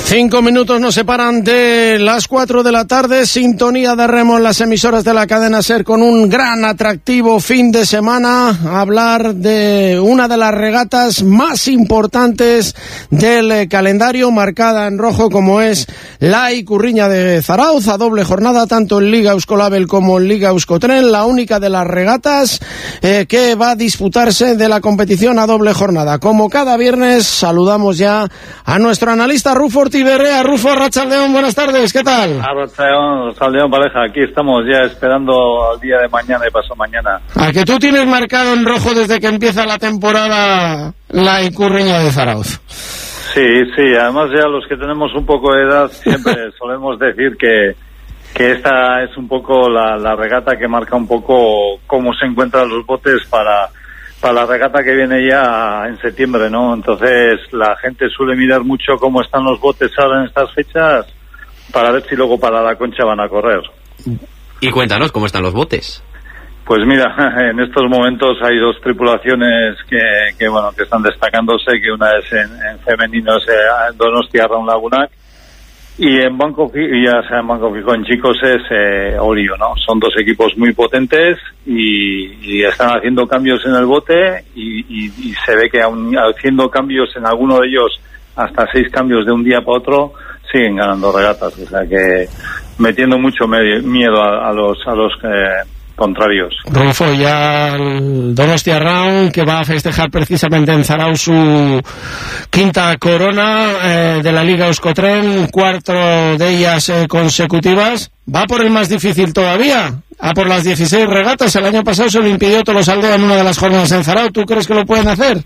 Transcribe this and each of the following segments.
5 minutos nos separan de las 4 de la tarde, sintonía de remo en las emisoras de la cadena SER con un gran atractivo fin de semana, a hablar de una de las regatas más importantes del calendario, marcada en rojo como es la Ikurriña de Zarauz, a doble jornada tanto en Liga Euskolabel como en Liga Euskotren, la única de las regatas que va a disputarse de la competición a doble jornada. Como cada viernes saludamos ya a nuestro analista Rufo Ortiberrea. Rufo, Arratsaldeon, buenas tardes, ¿qué tal? Arratsaldeon, pareja, aquí estamos ya esperando al día de mañana y pasado mañana. ¿A que tú tienes marcado en rojo desde que empieza la temporada la Ikurriña de Zarauz? Sí, además ya los que tenemos un poco de edad siempre solemos decir que esta es un poco la regata que marca un poco cómo se encuentran los botes para la regata que viene ya en septiembre, ¿no? Entonces la gente suele mirar mucho cómo están los botes ahora en estas fechas para ver si luego para la Concha van a correr. Y cuéntanos cómo están los botes. Pues mira, en estos momentos hay dos tripulaciones que están destacándose, que una es en femenino, es Donostia Round Lagunak, y en Banco Fijo en chicos es Orio, ¿no? Son dos equipos muy potentes y están haciendo cambios en el bote y se ve que aun haciendo cambios en alguno de ellos, hasta 6 cambios de un día para otro, siguen ganando regatas. O sea que metiendo mucho miedo a los contrarios. Rufo, ya el Donostia Round, que va a festejar precisamente en Zarauz su quinta corona de la Liga Euskotren, 4 de ellas consecutivas, va por el más difícil todavía, a por las 16 regatas. El año pasado se lo impidió Tolosaldea en una de las jornadas en Zarauz. ¿Tú crees que lo pueden hacer?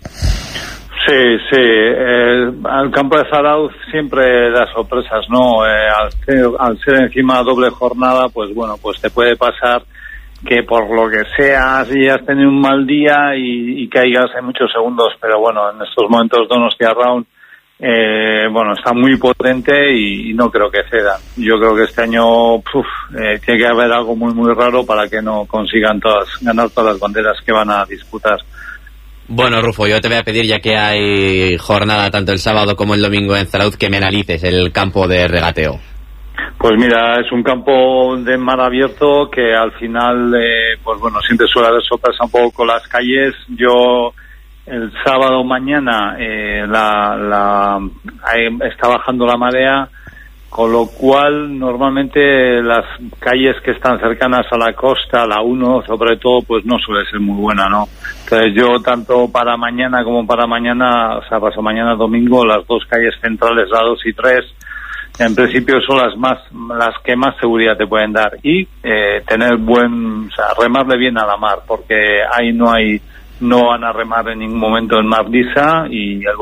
Sí, al campo de Zarauz siempre da sorpresas, ¿no? Al ser encima doble jornada, pues bueno, pues te puede pasar que por lo que sea, si has tenido un mal día y caigas en muchos segundos, pero bueno, en estos momentos Donostia Round está muy potente y no creo que cedan. Yo creo que este año tiene que haber algo muy muy raro para que no consigan ganar todas las banderas que van a disputar. Bueno, Rufo, yo te voy a pedir, ya que hay jornada tanto el sábado como el domingo en Zarauz, que me analices el campo de regateo. Pues mira, es un campo de mar abierto que al final, siempre suele haber sorpresa un poco con las calles. Yo el sábado mañana está bajando la marea, con lo cual normalmente las calles que están cercanas a la costa, la 1 sobre todo, pues no suele ser muy buena, ¿no? Entonces yo tanto para mañana como para mañana, o sea, pasado mañana domingo, las dos calles centrales, la 2 y 3, en principio son las que más seguridad te pueden dar, y tener remarle bien a la mar, porque ahí no van a remar en ningún momento en mar lisa, y el